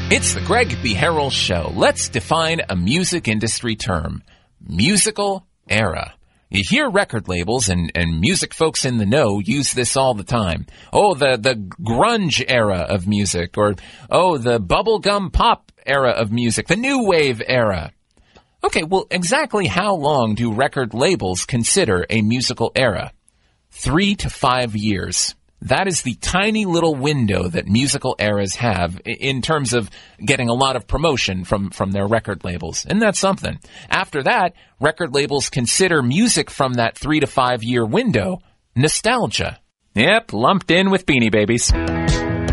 It's the Greg B. Harrell Show. Let's define a music industry term. Musical era. You hear record labels and music folks in the know use this all the time. Oh, the grunge era of music, or, oh, the bubblegum pop era of music, the new wave era. Okay, well, exactly how long do record labels consider a musical era? 3 to 5 years. That is the tiny little window that musical eras have in terms of getting a lot of promotion from their record labels. And that's something. After that, record labels consider music from that 3 to 5 year window nostalgia. Yep, lumped in with Beanie Babies.